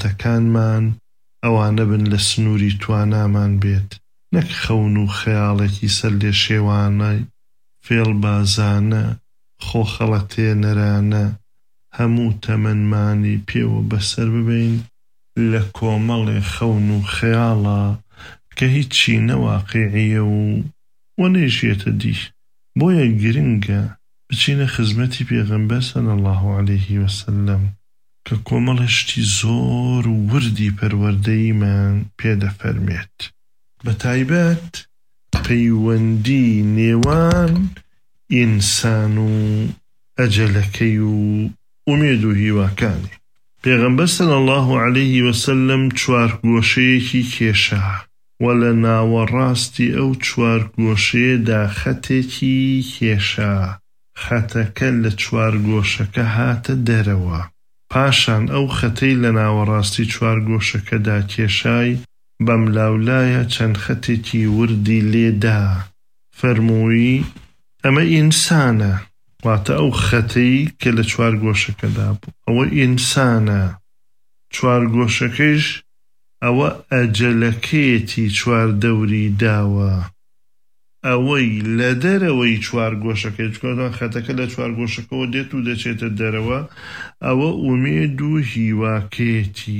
خەتەکانمان ئەوانە بن لە سنووری توانامان بێت، نەک خەون و خەیاڵێکی سەر لێ شێوانە فێڵبازانە خۆخەڵەتێنەرانە هەموو تەمەنمانی پێوە بەسەر ببین لە کۆمەڵێ خەون و خەیاڵە کە هیچی نەواقیعیە و نەیژێتە دی. بۆیە گرنگە بچینە خزمەتی پێغەمبەر صلی الله عليه وسلم کە کۆمەڵ شتی زۆر و وردی پەروەردەیمان پێدەفەرمێت، بە تایبەت پەیوەندی نێوان ئینسان و ئەجەلەکەی و ئومێد و هیواکانی. پێغەمبەر صلی الله عليه وسلم چوارگۆشەیەکی کێشا و لە ناوەڕاستی ئەو چوارگۆشەیەدا خەتێکی کێشا. خەتەکە لە چوارگۆشەکە هاتە دەرەوە، پاشان ئەو خەتەی لە ناوەڕاستی چوارگۆشەکەدا کێشای بەم لاولایە چەند خەتێکی وردی لێدا، فەرمووی ئەمە ئینسانە، واتە ئەو خەتەی کە لە چوارگۆشەکەدا بوو ئەوە ئینسانە، چوارگۆشەکەیش ئەوە ئەجەلەکەیەتی چواردەوری داوە، ئەوەی لە دەرەوەی چوارگۆشەکەی چکۆدان خەتەکە لە چوارگۆشەکەەوە دێت و دەچێتە دەرەوە، ئەوە ئومێد و هیواکێتی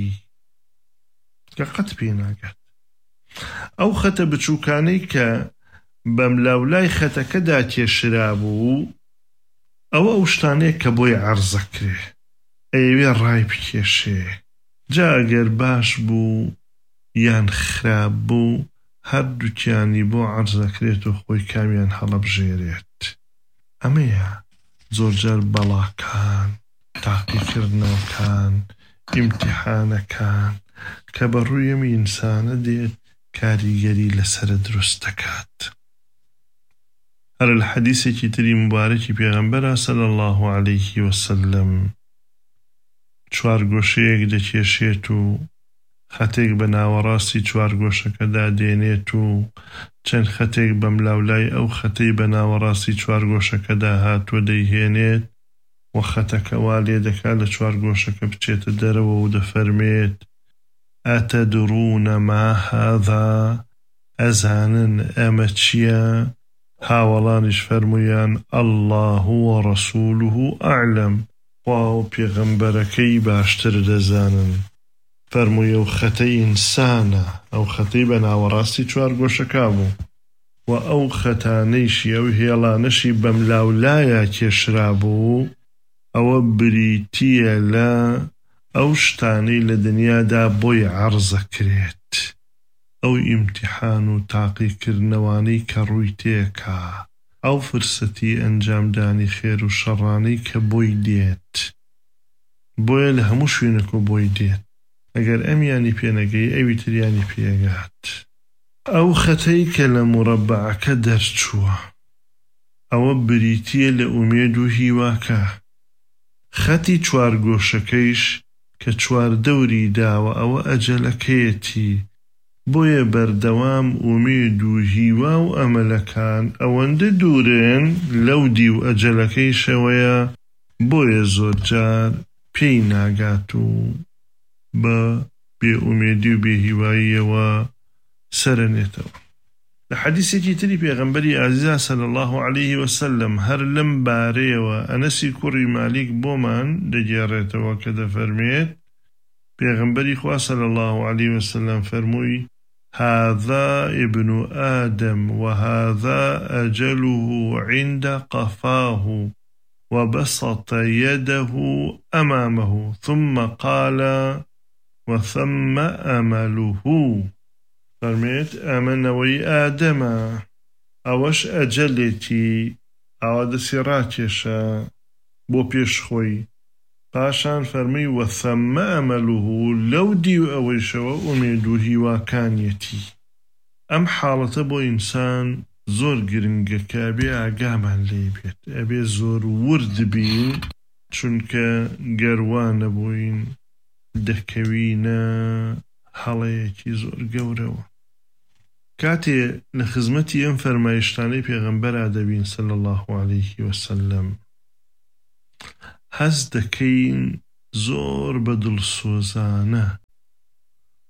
کە قەت پێ ناگات. ئەو خەتە بچووکانەی کە بەم لاولای خەتەکەدا کێشرا بوو ئەوە ئەو شتانەیە کە بۆی عەرزەکرێ ئەیەوێ ڕای بکێشێ، جا ئەگەر باش بوو یان خراپ بوو هەردووکیانی بۆ عەرزەکرێت و خۆی کامیان هەڵەبژێرێت. ئەمەیە زۆرجار بەڵاکان، تاقیکردنەوەکان، ئیمتیحانەکان کە بەڕووی ئەم ئینسانە دێت کاریگەری لەسرە دروست دەکات. هەر لە حەدیثێکی تری مبارەکی پێغەمبەرە صلی الله عليه وسلم چوارگۆشەیەک دەکێشێت و خەتێک بە ناوەڕاستی چوارگۆشەکەدا دێنێت و چەند خەتێک بەم لاولای ئەو خەتەی بە ناوەڕاستی چوارگۆشەکەدا هاتووە دەیهێنێت و خەتەکە وا لێ دەکات لە چوارگۆشەکە بچێتە دەرەوە و دەفەرمێت ئەتەدڕونە ما هذا، ئەزانن ئەمە چییە؟ هاوەڵانیش فەرموویان الله وەڕەسوولوه ئەعلەم، خوا و پێغەمبەرەکەی باشتر دەزانن. فەرمووی ئەو خەتەی ئینسانە، ئەو خەتەی بە ناوەڕاستی چوارگۆشەکە بوو و ئەو خەتانەیشی ئەو هێڵانەشی بەم لاولایە کێشرا بوو ئەوە بریتیە لە ئەو شتانەی لە دنیادا بۆی عەرزەکرێت، ئەو ئیمتیحان و تاقیکردنەوانەی کە ڕووی تێکا، ئەو فرسەتی ئەنجامدانی خێر و شەڕانەی کە بۆی دێت. بۆیە لە هەموو شوێنێکۆ بۆی دێت، ئەگەر ئەمیانی پێنەگەی ئەوی تریانی پێگات. ئەو خەتەی کە لە موڕەبعەکە دەرچووە ئەوە بریتیە لە ئومێد و هیواکە. خەتی چوارگۆشەکەیش کە چواردەوری داوە ئەوە ئەجەلەکەیەتی، بۆیە بەردەوام ئومێد و هیوا و ئەمەلەکان ئەوەندە دوورن لەو دی و ئەجەلەکەی شەوەیە، بۆیە زۆرجار پێی ناگات و بە بێئومێدی و بێهیواییەوە سەرەنێتەوە. لە حەدیثێکی تری پێغەمبەری ئازیز صلی الله عليه وسلم هەر لەم بارەیەوە ئەنەسی کوڕی مالیک بۆمان دەگێڕێتەوە کە دەفەرمێت پێغەمبەری خوا صلی الله عليه وسلم فەرمووی هذا ابن آدم وهذا أجله عند قفاه وبسط يده أمامه ثم قال وثم أمله. فرميت ئەمەنەوەی ئادەمە، ئەوەش ئەجەلێتی ئەوە دەسیڕاکێشە بۆ پێشخۆی، پاشان فەرمی وەثەممە ئەمەلوه، لەو دی و ئەوەیشەوە ئومێد و هیواکانیەتی. ئەم حاڵەتە بۆ ئینسان زۆر گرنگە کە ئەبێ ئاگامان لێ بێت، ئەبێ زۆر ورد بین، چونکە گەروانە بووین دەکەوینە هەڵەیەکی زۆر گەورەوە. کاتێ لە خزمەتی ئەم فەرمایشتانەی پێغەمبەرا دەبین صلی الله عليه وسلم هەست دەکەین زۆر بە دڵسۆزانە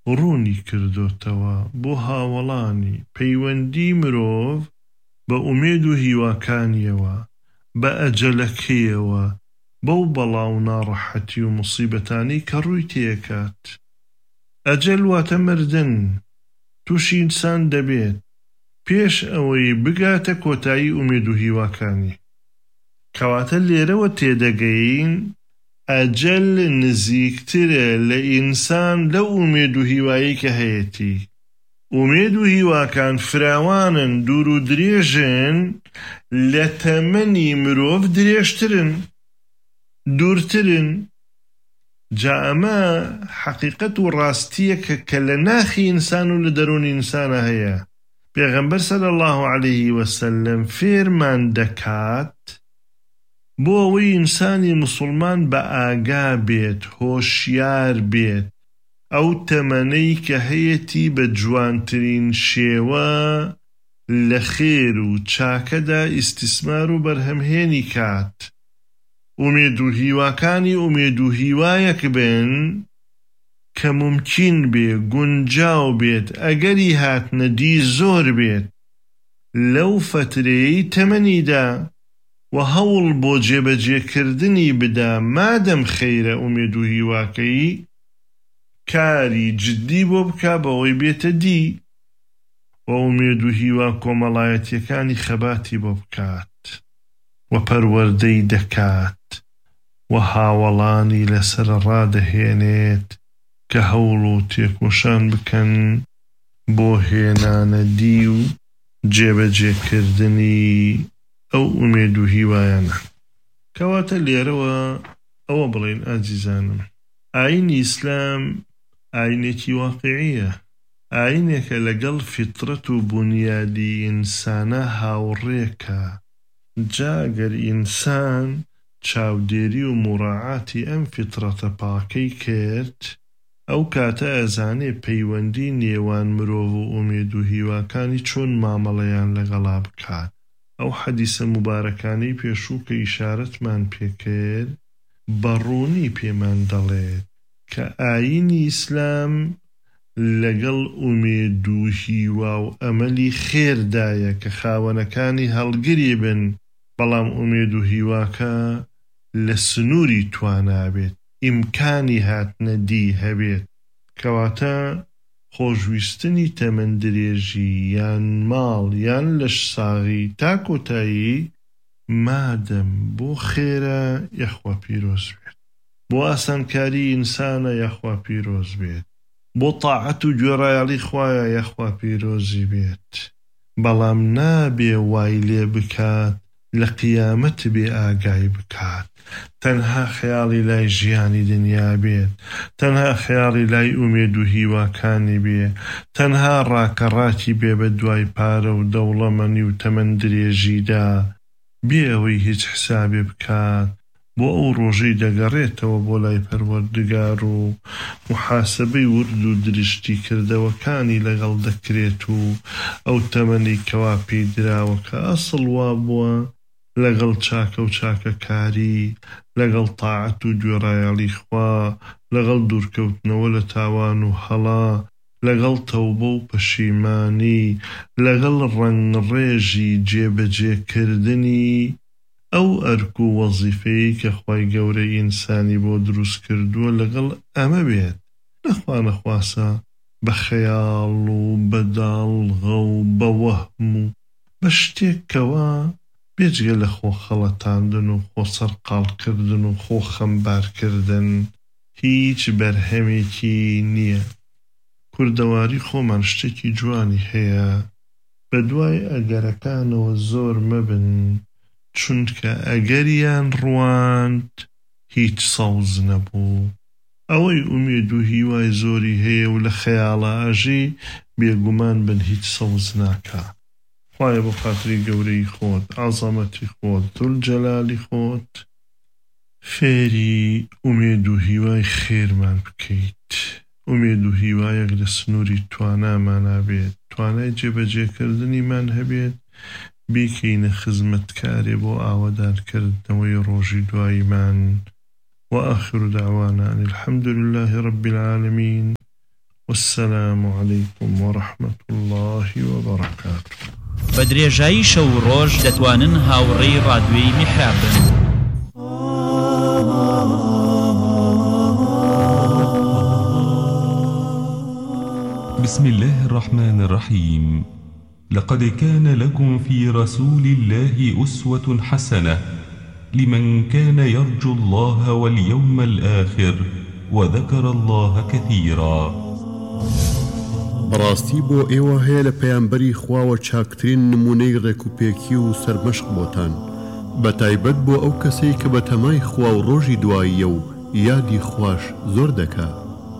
ڕوونی کردوتەوە بۆ هاوڵانی پەیوەندی مرۆڤ بە ئومێد و هیواکانیەوە بە ئەجەلەکەیەوە بەو بەڵاو ناڕەحەتی و موسیبەتانی کە ڕووی تێکات. ئەجەل واتە مردن، تووشی ئینسان دەبێت پێش ئەوەی بگاتە کۆتایی ئومێد و هیواکانی. کەواتە لێرەوە تێدەگەین ئەجەل نزیکترە لە ئینسان لەو ئومێد و هیوایی کە هەیەتی. ئومێد و هیواکان فراوانن، دوور و درێژن، لە تەمەنی مرۆڤ درێژترن، دوورترن. جا ئەمە حەقیقەت و ڕاستیەکە کە لە ناخی ئینسان و لە دەرونی ئینسانە هەیە. پێغەمبەر صلی الله عەلەیه وسلم فێرمان دەکات بۆ ئەوەی ئینسانی موسڵمان بە ئاگا بێت، هۆشیار بێت، ئەو تەمەنەی کە هەیەتی بە جوانترین شێوە لە خێر و چاکەدا ئیستیسمار و بەرهەمهێنی کات. ئومێد و هیواکانی ئومێد و هیوایەک بن کە ممکن بێ گونجاو بێت ئەگەری هاتنە دی زۆر بێت لەو فترەی تەمەنیدا و هەوڵ بۆ جێبەجێکردنی بدا. مادەم خەیرە ئومێد و هیواکەی کاری جددی بۆ بکا بەوەی بێتە دی و ئومێد و هیوا کۆمەڵایەتیەکانی خەباتی بۆ بکات و پەروەردەی دەکات و هاوڵانی لەسەر ڕادەهێنێت کە هەوڵ و تێکۆشان بکەن بۆ هێنانە دی و جێبەجێکردنی ئەو ئومێد و هیوایانە. کەواتە لێرەوە ئەوە بڵێن ئازیزانم، ئاینی ئیسلام ئاینێکی واقعیە، ئاینێکە لەگەڵ فیترەت و بونیادی ئینسانە هاوڕێکە. جا ئەگەر ئینسان چاودێری و مراعاتی ئەم فیترەتە پاکەی کرد، ئەو کاتە ئەزانێ پەیوەندی نێوان مرۆڤ و ئومێد و هیواکانی چۆن مامەڵەیان لەگەڵا بکات. ئەو حەدیسە مبارەکانەی پێشوو کە ئیشارەتمان پێکرد بەڕوونی پێمان دەڵێت کە ئاینی ئیسلام لەگەڵ ئومێد و هیوا و ئەمەلی خێردایە کە خاوەنەکانی هەڵگری بن، بەڵام ئومێد و هیواکە لە سنووری توانابێت، ئیمکانی هاتنە دی هەبێت. کەواتە خۆشویستنی تەمەندرێژی یان ماڵ یان لەش ساغی تا کۆتایی مادەم بۆ خێرە یەخوا پیرۆز بێت، بۆ ئاسانکاری ئینسانە یەخوا پیرۆز بێت، بۆ تاعەت و گوێڕایەڵی خوایە یەخوا پیرۆزی بێت. بەڵام نابێ وای لێ بکات لە قیامەت بێ ئاگای بکات، تەنها خەیاڵی لای ژیانی دنیا بێت، تەنها خەیاڵی لای ئومێد و هیواکانی بێ، تەنها ڕاکەڕاتی بێ بە دوای پارە و دەوڵەمەنی و تەمەندرێژیدا، بێ ئەوەی هیچ حسابێ بکات بۆ ئەو ڕۆژەی دەگەڕێتەوە بۆ لای پەروەردگار و محاسبەی ورد و دریشتی کردەوەکانی لەگەڵ دەکرێت و ئەو تەمەنی کەوا پێی دراوە کە ئەسڵ وا بووە لەگەڵ چاکە و چاکەکاری، لەگەڵ تاعەت و گوێڕایەڵی خوا، لەگەڵ دوورکەوتنەوە لە تاوان و هەڵا، لەگەڵ تەوبە و پەشیمانی، لەگەڵ ڕەنگڕێژی جێبەجێکردنی ئەو ئەرک و وەزیفەیەی کە خوای گەورەی ئینسانی بۆ دروست کردووە لەگەڵ ئەمە بێت، نەخوا نەخواسە بە خەیاڵ و بە داڵغە و بە وەهم و بە شتێکەوە بێجگە لە خۆ خەڵەتاندن و خۆ سەرقاڵکردن و خۆ خەمبارکردن هیچ بەرهەمێکی نییە. کوردەواری خۆمان شتێکی جوانی هەیە، بە دوای ئەگەرەکانەوە زۆر مەبن، چونکە ئەگەریان ڕواند هیچ سەوز نەبوو. ئەوەی ئومێد و هیوای زۆری هەیە و لە خەیاڵە ئاژی بێگومان بن هیچ سەوز ناکا. خوایە بۆ خاتری گەورەی خۆت، عەزەمەتی خۆت، زولجەلالی خۆت فێری ئومێد و هیوای خێرمان بکەیت. ئومێد و هیوایەک لە سنووری توانامانە بێت، توانای جێبەجێکردنیمان هەبێت، بیکەینە خزمەتکارێ بۆ ئاوەدارکردنەوەی ڕۆژی دواییمان. وآخر دعوانا أن الحمد لله رب العالمين والسلام عليكم ورحمة الله وبركاته. بدرێژایی شەو و ڕۆژ دەتوانن هاوڕێی ڕادیۆی میحراب بن. بسم الله الرحمن الرحيم. لقد كان لكم في رسول الله أسوة حسنة لمن كان يرجو الله واليوم الآخر وذكر الله كثيرا. بەڕاستی بۆ ئێوە هەیە لە پەیامبەری خواوە چاکترین نمونەی ڕێکوپێکی و سەرمەشق بۆتان، بە تایبەت بۆ ئەو کەسەی کە بە تەمای خوا و ڕۆژی دواییە و یادی خوش زۆر دەکات.